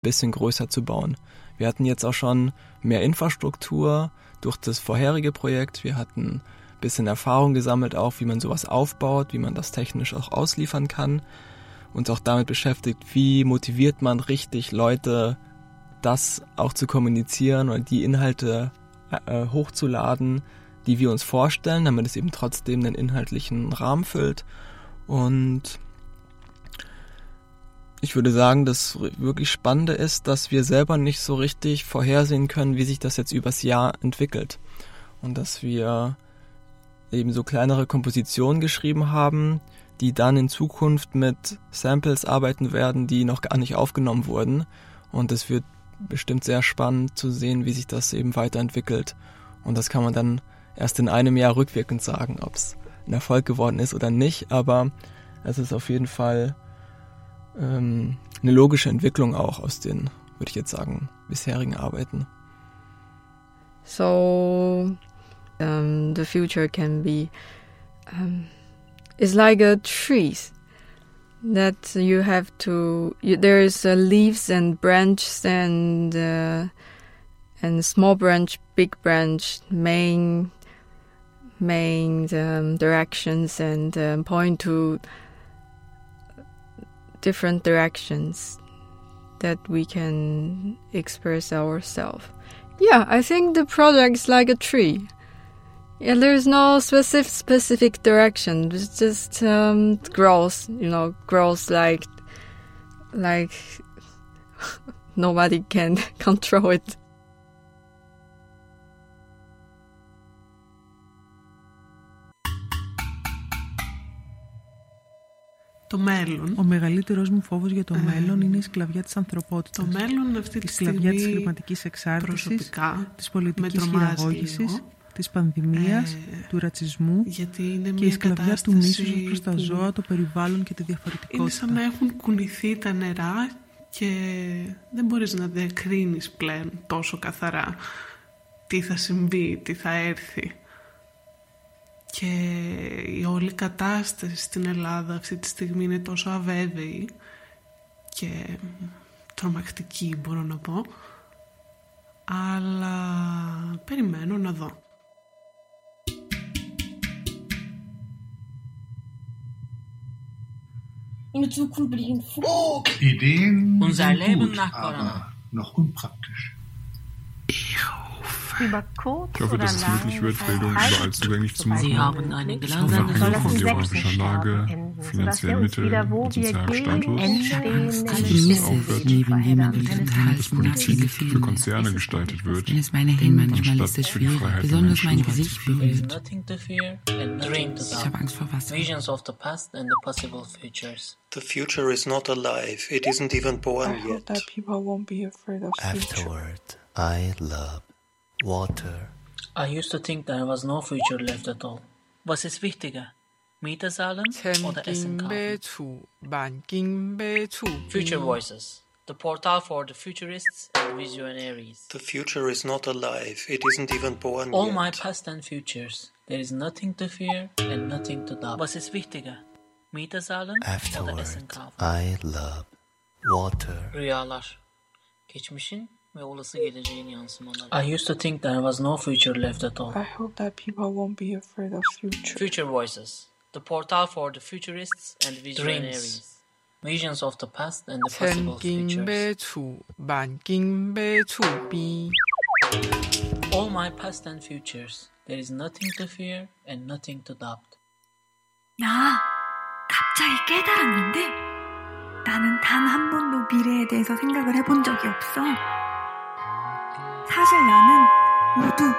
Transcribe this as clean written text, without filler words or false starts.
bisschen größer zu bauen. Wir hatten jetzt auch schon mehr Infrastruktur durch das vorherige Projekt. Wir hatten ein bisschen Erfahrung gesammelt auch, wie man sowas aufbaut, wie man das technisch auch ausliefern kann. Uns auch damit beschäftigt, wie motiviert man richtig Leute, das auch zu kommunizieren oder die Inhalte hochzuladen, die wir uns vorstellen, damit es eben trotzdem einen inhaltlichen Rahmen füllt. Und ich würde sagen, das wirklich Spannende ist, dass wir selber nicht so richtig vorhersehen können, wie sich das jetzt übers Jahr entwickelt. Und dass wir eben so kleinere Kompositionen geschrieben haben, die dann in Zukunft mit Samples arbeiten werden, die noch gar nicht aufgenommen wurden. Und es wird bestimmt sehr spannend zu sehen, wie sich das eben weiterentwickelt. Und das kann man dann erst in einem Jahr rückwirkend sagen, ob es ein Erfolg geworden ist oder nicht. Aber es ist auf jeden Fall eine logische Entwicklung auch aus den, würde ich jetzt sagen, bisherigen Arbeiten. So, the future can be, it's like a trees that you have to, there's leaves and branches and small branch, big branch, main directions and point to different directions that we can express ourselves. Yeah, I think the project is like a tree. Yeah, there's no specific direction. It just grows, grows like nobody can control it. Το μέλλον. Ο μεγαλύτερος μου φόβος για το μέλλον είναι η σκλαβιά της ανθρωπότητας. Το μέλλον αυτή τη στιγμή, η σκλαβιά της κλιματικής εξάρτησης, της πολιτικής χειραγώγησης, της πανδημίας, του ρατσισμού και η σκλαβιά του μίσους προς τα ζώα, το περιβάλλον και τη διαφορετικότητα. Είναι σαν να έχουν κουνηθεί τα νερά και δεν μπορείς να διακρίνεις πλέον τόσο καθαρά τι θα συμβεί, τι θα έρθει. Και η όλη κατάσταση στην Ελλάδα αυτή τη στιγμή είναι τόσο αβέβαιη και τρομακτική, μπορώ να πω, αλλά περιμένω να δω. Ideen sind gut, aber noch unpraktisch. Ich hoffe, dass es möglich wird, Bildung überall zugänglich zu machen. Sie haben eine gelangweilte Unabhängig von geografischer Lage, finanziellen Mitteln und sozialem Status. Dass es aufhört, dass Politik für Konzerne gestaltet wird, anstatt für die Freiheit der besonders mein Menschen. Gesicht berührt. Ich habe Angst vor Wasser. Visions of the past and the possible futures. The future is not alive. It isn't even born yet. I hope that people won't be afraid of future. Afterward, I love water. I used to think there was no future left at all. Was ist wichtiger? Miete zahlen oder Essen kaufen? Future Voices. The portal for the futurists and visionaries. The future is not alive. It isn't even born All yet. my past and futures. There is nothing to fear and nothing to doubt. Was ist wichtiger? Miete zahlen oder Essen Afterward, kaufen? I love water. Rüyalar. Geçmişin ve olası geleceğin yansımaları. I used to think there was no future left at all. I hope that people won't be afraid of future. Future Voices. The portal for the futurists and visionaries. Visions of the past and the possible futures. All my past and futures. There is nothing to fear and nothing to doubt. 나 갑자기 깨달았는데 나는 단 한 번도 미래에 대해서 생각을 해본 적이 없어. 사실 나는 모두